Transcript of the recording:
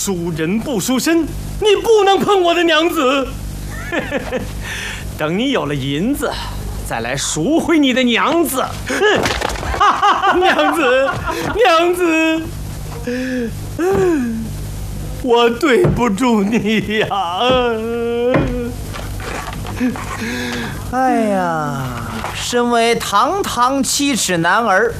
输人不输身，你不能碰我的娘子。等你有了银子，再来赎回你的娘子。娘子，娘子，我对不住你呀！ 哎呀，身为堂堂7尺男儿，